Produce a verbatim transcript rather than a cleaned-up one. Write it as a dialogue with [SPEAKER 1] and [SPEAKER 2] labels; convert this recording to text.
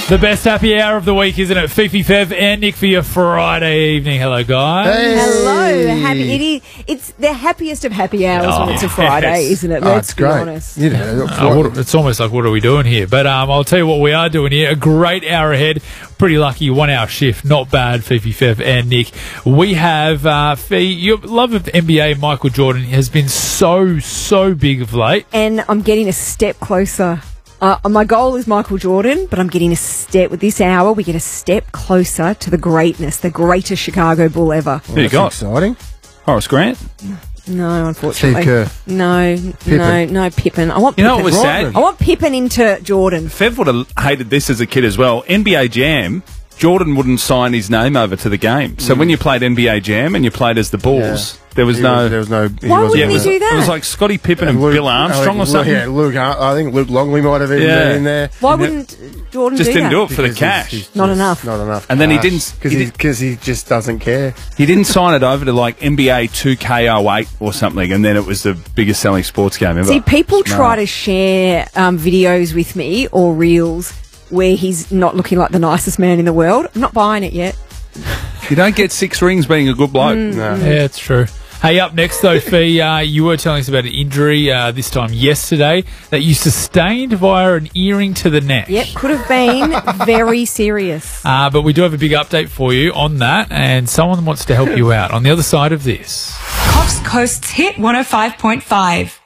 [SPEAKER 1] The best happy hour of the week, isn't it? Fifi, Fev, and Nick for your Friday evening. Hello, guys.
[SPEAKER 2] Hey.
[SPEAKER 3] Hello, happy. It is, it's the happiest of happy hours
[SPEAKER 1] Oh,
[SPEAKER 3] when it's a Friday,
[SPEAKER 1] yes.
[SPEAKER 3] isn't it?
[SPEAKER 2] Oh,
[SPEAKER 3] Let's
[SPEAKER 2] it's
[SPEAKER 3] be
[SPEAKER 2] great.
[SPEAKER 3] honest.
[SPEAKER 2] You know,
[SPEAKER 1] Uh, what, it's almost like, what are we doing here? But um, I'll tell you what we are doing here. A great hour ahead. Pretty lucky one-hour shift. Not bad, Fifi, Fev, and Nick. We have, uh, Fee, your love of the N B A, Michael Jordan, has been so, so big of late.
[SPEAKER 3] And I'm getting a step closer. Uh, my goal is Michael Jordan, but I'm getting a step with this hour. We get a step closer to the greatness, the greatest Chicago Bull ever.
[SPEAKER 2] well,
[SPEAKER 4] Who you
[SPEAKER 2] that's
[SPEAKER 4] got?
[SPEAKER 2] exciting.
[SPEAKER 4] Horace Grant.
[SPEAKER 3] No, unfortunately.
[SPEAKER 2] Steve Kerr.
[SPEAKER 3] No, no,
[SPEAKER 2] Pippen.
[SPEAKER 3] no, Pippen. I want
[SPEAKER 4] You know
[SPEAKER 3] Pippen.
[SPEAKER 4] what was sad?
[SPEAKER 3] I want Pippen into Jordan.
[SPEAKER 4] Fev would have hated this as a kid as well. N B A Jam, Jordan wouldn't sign his name over to the game. So when you played N B A Jam and you played as the Bulls, there was
[SPEAKER 2] He
[SPEAKER 4] no...
[SPEAKER 2] there was no. He
[SPEAKER 3] Why
[SPEAKER 2] wasn't
[SPEAKER 3] wouldn't he
[SPEAKER 2] there.
[SPEAKER 3] do that?
[SPEAKER 4] It was like Scottie Pippen and
[SPEAKER 2] Luke-
[SPEAKER 4] Bill Armstrong
[SPEAKER 2] I
[SPEAKER 4] or
[SPEAKER 2] think-
[SPEAKER 4] something.
[SPEAKER 2] Yeah, Luke. I think Luke Longley might have even
[SPEAKER 4] Yeah.
[SPEAKER 2] been in there.
[SPEAKER 3] Why
[SPEAKER 2] He ne-
[SPEAKER 3] wouldn't Jordan
[SPEAKER 4] Just
[SPEAKER 3] do
[SPEAKER 4] didn't
[SPEAKER 3] that?
[SPEAKER 4] do it for the
[SPEAKER 2] because he's-
[SPEAKER 4] cash.
[SPEAKER 2] he's
[SPEAKER 3] Not
[SPEAKER 2] just
[SPEAKER 3] enough.
[SPEAKER 2] Not enough.
[SPEAKER 4] And then he didn't-
[SPEAKER 2] because
[SPEAKER 4] he
[SPEAKER 2] he,
[SPEAKER 4] did-
[SPEAKER 2] because he just doesn't care.
[SPEAKER 4] He didn't sign it over to like N B A two K oh eight or something, and then it was the biggest selling sports game ever.
[SPEAKER 3] See, people
[SPEAKER 4] Smart.
[SPEAKER 3] try to share um, videos with me or reels where he's not looking like the nicest man in the world. I'm not buying it yet.
[SPEAKER 4] You don't get six rings being a good bloke.
[SPEAKER 3] Mm.
[SPEAKER 2] No.
[SPEAKER 1] Yeah, it's true. Hey, up next, though, Fee, uh, you were telling us about an injury uh, this time yesterday that you sustained via an earring to the neck.
[SPEAKER 3] Yep, could have been very serious.
[SPEAKER 1] Uh, but we do have a big update for you on that, and someone wants to help you out on the other side of this.
[SPEAKER 5] Cox Coast's Hit one oh five point five.